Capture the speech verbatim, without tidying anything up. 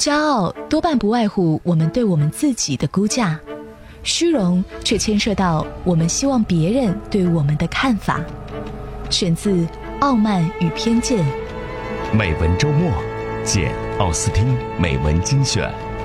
骄傲多半不外乎我们对我们自己的估价，虚荣却牵涉到我们希望别人对我们的看法。选自《傲慢与偏见》。 美文周末，简·奥斯汀美文精选。